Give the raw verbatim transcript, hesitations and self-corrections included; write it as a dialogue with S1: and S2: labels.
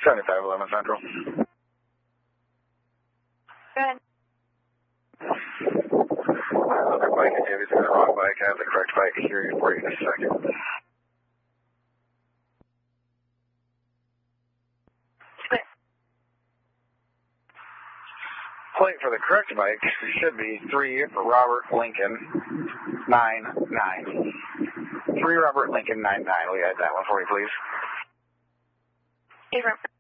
S1: seventy-five eleven Central.
S2: Good.
S1: Other bike activity to the wrong bike. I have the correct bike here for you in a second.
S2: Clear.
S1: Plate for the correct bike should be three Robert Lincoln nine nine. three Robert Lincoln nine nine. We had that one for you, please.
S2: Affirm.